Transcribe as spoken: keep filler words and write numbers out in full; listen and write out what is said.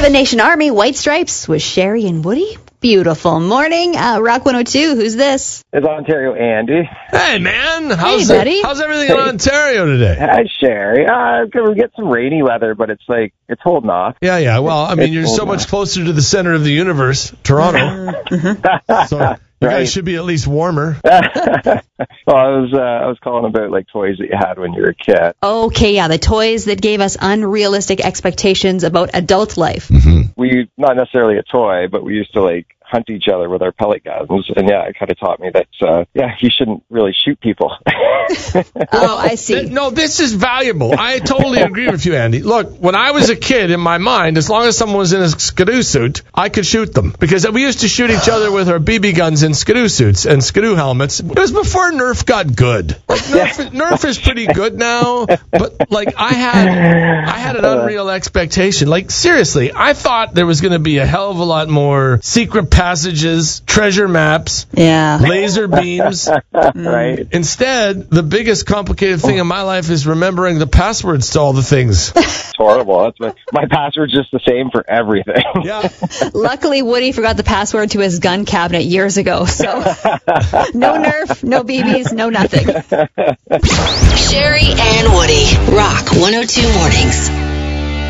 Seven Nation Army, White Stripes with Sherry and Woody. Beautiful morning. Uh, Rock one oh two, who's this? It's Ontario Andy. Hey, man. How's, hey, buddy. How's everything in Ontario today? Hi, Sherry. Uh, we get some rainy weather, but it's like, it's holding off. Yeah, yeah. Well, I mean, It's you're so holding much off. closer to the center of the universe, Toronto. So you Right. guys should be at least warmer. Well, I was uh, I was calling about like toys that you had when you were a kid. Okay, yeah, the toys that gave us unrealistic expectations about adult life. We not necessarily a toy, but we used to like hunt each other with our pellet guns, and yeah, it kind of taught me that uh, yeah, you shouldn't really shoot people. Oh, I see. Th- No, this is valuable. I totally agree with you, Andy. Look, when I was a kid, in my mind, as long as someone was in a skidoo suit, I could shoot them. Because we used to shoot each other with our B B guns in skidoo suits and skidoo helmets. It was before Nerf got good. Like, Nerf, Nerf is pretty good now, but like I had, I had an unreal expectation. Like seriously, I thought there was going to be a hell of a lot more secret passages, treasure maps, Yeah. laser beams. Right? Instead, the biggest complicated thing in my life is remembering the passwords to all the things. It's horrible. That's my, my password's just the same for everything. Yeah. Luckily, Woody forgot the password to his gun cabinet years ago, so no Nerf, no B Bs, no nothing. Sherry and Woody, Rock one oh two Mornings.